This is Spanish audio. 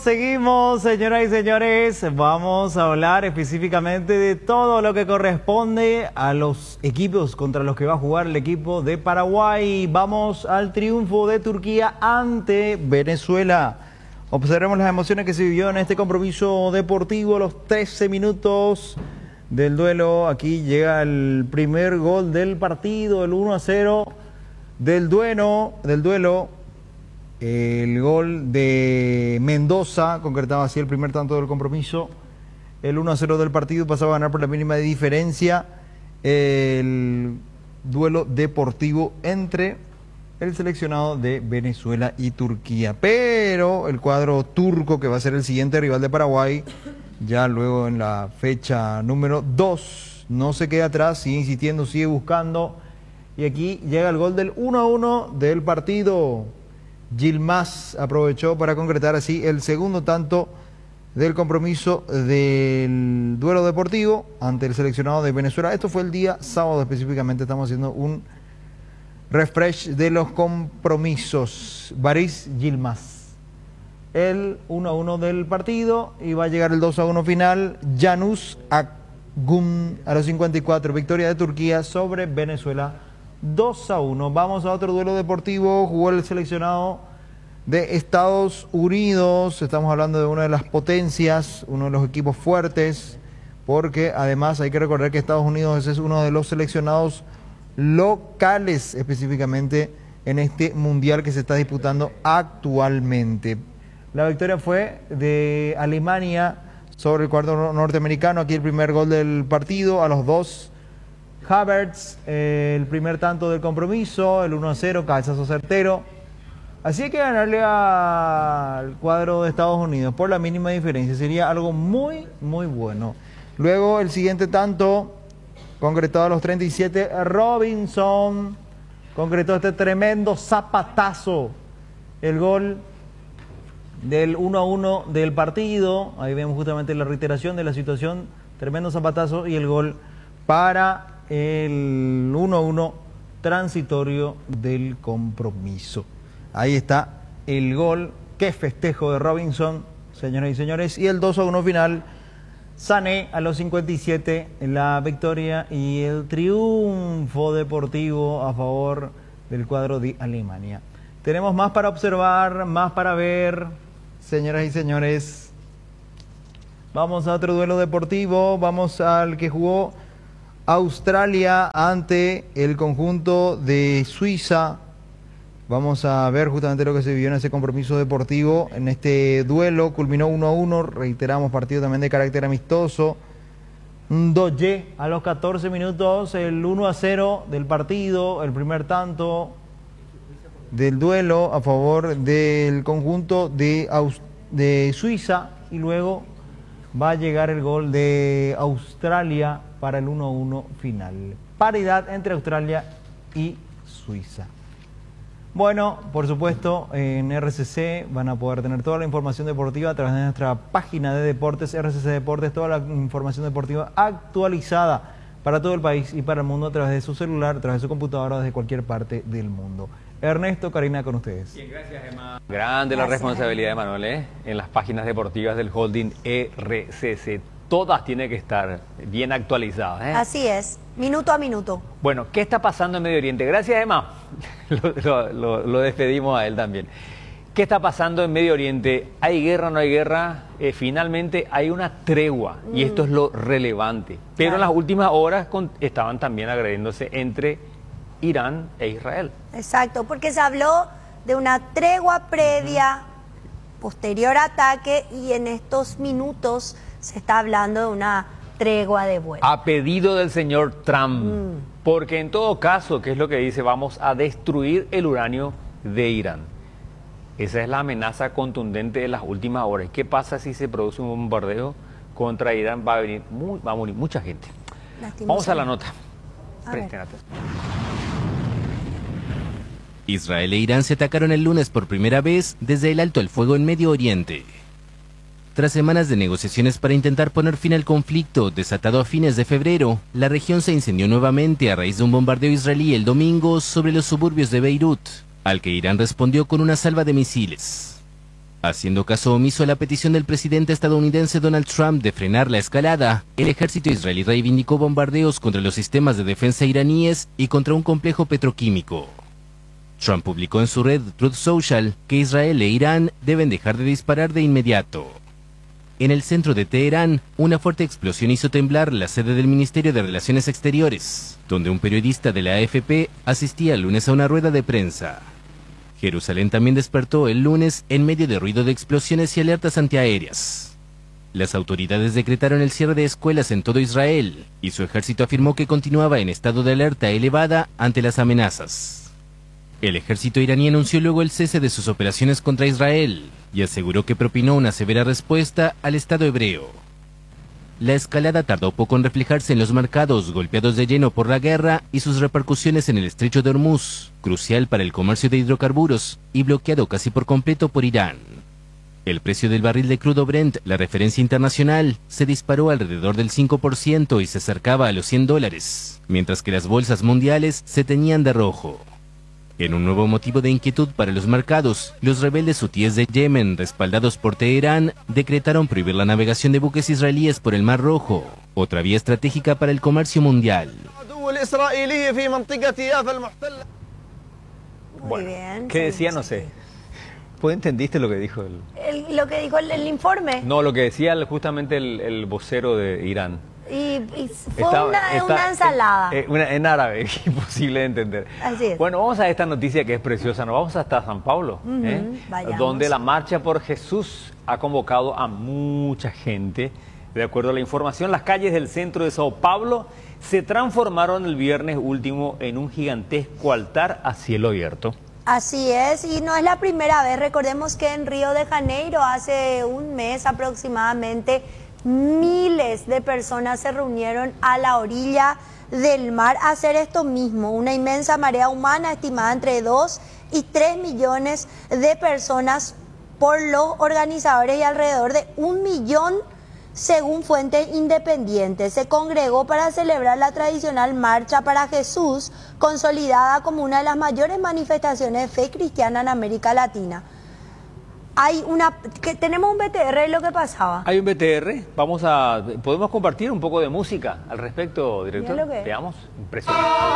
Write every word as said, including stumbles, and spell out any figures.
seguimos, señoras y señores. Vamos a hablar específicamente de todo lo que corresponde a los equipos contra los que va a jugar el equipo de Paraguay. Vamos al triunfo de Turquía ante Venezuela. Observemos las emociones que se vivió en este compromiso deportivo. Los trece minutos del duelo. Aquí llega el primer gol del partido, el uno a cero del duelo, del duelo. El gol de Mendoza concretaba así el primer tanto del compromiso. El uno a cero del partido, pasaba a ganar por la mínima de diferencia el duelo deportivo entre el seleccionado de Venezuela y Turquía. Pero el cuadro turco, que va a ser el siguiente rival de Paraguay, ya luego en la fecha número dos, no se queda atrás, sigue insistiendo, sigue buscando. Y aquí llega el gol del uno a uno del partido. Yilmaz aprovechó para concretar así el segundo tanto del compromiso del duelo deportivo ante el seleccionado de Venezuela. Esto fue el día sábado específicamente, estamos haciendo un refresh de los compromisos. Baris Yilmaz, el uno a uno del partido, y va a llegar el dos a uno final. Janus Akgün a los cincuenta y cuatro, victoria de Turquía sobre Venezuela dos a uno. Vamos a otro duelo deportivo. Jugó el seleccionado de Estados Unidos. Estamos hablando de una de las potencias, uno de los equipos fuertes, porque además hay que recordar que Estados Unidos es uno de los seleccionados locales específicamente en este mundial que se está disputando actualmente. La victoria fue de Alemania sobre el cuadro norteamericano. Aquí el primer gol del partido a los dos. Havertz, eh, el primer tanto del compromiso, el uno a cero, cabezazo certero. Así hay que ganarle al cuadro de Estados Unidos por la mínima diferencia. Sería algo muy, muy bueno. Luego el siguiente tanto, concretado a los treinta y siete, Robinson concretó este tremendo zapatazo. El gol del uno a uno del partido. Ahí vemos justamente la reiteración de la situación. Tremendo zapatazo y el gol para el uno a uno transitorio del compromiso. Ahí está el gol. Qué festejo de Robinson, señoras y señores. Y el dos a uno final. Sané a los cincuenta y siete, la victoria y el triunfo deportivo a favor del cuadro de Alemania. Tenemos más para observar, más para ver, señoras y señores. Vamos a otro duelo deportivo. Vamos al que jugó Australia ante el conjunto de Suiza. Vamos a ver justamente lo que se vivió en ese compromiso deportivo. En este duelo culminó uno a uno. Reiteramos, partido también de carácter amistoso. Ndoye a los catorce minutos, el uno a cero del partido, el primer tanto del duelo a favor del conjunto de, Aus de Suiza. Y luego va a llegar el gol de Australia para el uno a uno final. Paridad entre Australia y Suiza. Bueno, por supuesto, en R C C van a poder tener toda la información deportiva a través de nuestra página de deportes, R C C Deportes, toda la información deportiva actualizada para todo el país y para el mundo a través de su celular, a través de su computadora, desde cualquier parte del mundo. Ernesto, Karina, con ustedes. Bien, gracias, Emma. Grande la responsabilidad de Manuel, ¿eh? En las páginas deportivas del holding R C C. Todas tienen que estar bien actualizadas, ¿eh? Así es, minuto a minuto. Bueno, ¿qué está pasando en Medio Oriente? Gracias, Emma. lo, lo, lo, lo despedimos a él también. ¿Qué está pasando en Medio Oriente? ¿Hay guerra o no hay guerra? Eh, finalmente hay una tregua, mm. y esto es lo relevante. Pero claro, en las últimas horas con, estaban también agrediéndose entre Irán e Israel. Exacto, porque se habló de una tregua previa, uh-huh. posterior ataque, y en estos minutos se está hablando de una tregua de vuelta. A pedido del señor Trump, mm. porque en todo caso, ¿qué es lo que dice? Vamos a destruir el uranio de Irán. Esa es la amenaza contundente de las últimas horas. ¿Qué pasa si se produce un bombardeo contra Irán? Va a venir, muy, va a morir mucha gente. Vamos a la nota. Presten atención. Israel e Irán se atacaron el lunes por primera vez desde el alto el fuego en Medio Oriente. Tras semanas de negociaciones para intentar poner fin al conflicto desatado a fines de febrero, la región se incendió nuevamente a raíz de un bombardeo israelí el domingo sobre los suburbios de Beirut, al que Irán respondió con una salva de misiles. Haciendo caso omiso a la petición del presidente estadounidense Donald Trump de frenar la escalada, el ejército israelí reivindicó bombardeos contra los sistemas de defensa iraníes y contra un complejo petroquímico. Trump publicó en su red Truth Social que Israel e Irán deben dejar de disparar de inmediato. En el centro de Teherán, una fuerte explosión hizo temblar la sede del Ministerio de Relaciones Exteriores, donde un periodista de la A F P asistía el lunes a una rueda de prensa. Jerusalén también despertó el lunes en medio de ruido de explosiones y alertas antiaéreas. Las autoridades decretaron el cierre de escuelas en todo Israel, y su ejército afirmó que continuaba en estado de alerta elevada ante las amenazas. El ejército iraní anunció luego el cese de sus operaciones contra Israel y aseguró que propinó una severa respuesta al Estado hebreo. La escalada tardó poco en reflejarse en los mercados golpeados de lleno por la guerra y sus repercusiones en el estrecho de Hormuz, crucial para el comercio de hidrocarburos y bloqueado casi por completo por Irán. El precio del barril de crudo Brent, la referencia internacional, se disparó alrededor del cinco por ciento y se acercaba a los cien dólares, mientras que las bolsas mundiales se teñían de rojo. En un nuevo motivo de inquietud para los mercados, los rebeldes hutíes de Yemen, respaldados por Teherán, decretaron prohibir la navegación de buques israelíes por el Mar Rojo, otra vía estratégica para el comercio mundial. Muy Bueno, bien. ¿qué sí, decía? No sí. sé. ¿Pues entendiste lo que dijo él? El- lo que dijo el, el informe. No, lo que decía el- justamente el, el vocero de Irán. Y, y fue Está- una, está- una ensalada. eh, una- en árabe, imposible de entender. Así es. Bueno, vamos a esta noticia que es preciosa. Nos vamos hasta San Pablo, Ujú, ¿eh? vayamos. donde la Marcha por Jesús ha convocado a mucha gente. De acuerdo a la información, las calles del centro de Sao Paulo se transformaron el viernes último en un gigantesco altar a cielo abierto. Así es, y no es la primera vez. Recordemos que en Río de Janeiro, hace un mes aproximadamente, miles de personas se reunieron a la orilla del mar a hacer esto mismo. Una inmensa marea humana estimada entre dos y tres millones de personas por los organizadores y alrededor de un millón según fuentes independientes. Se congregó para celebrar la tradicional Marcha para Jesús, consolidada como una de las mayores manifestaciones de fe cristiana en América Latina. Hay una, que tenemos un B T R de lo que pasaba. Hay un B T R, vamos a, podemos compartir un poco de música al respecto, director. Mira lo que es. Veamos, impresionante.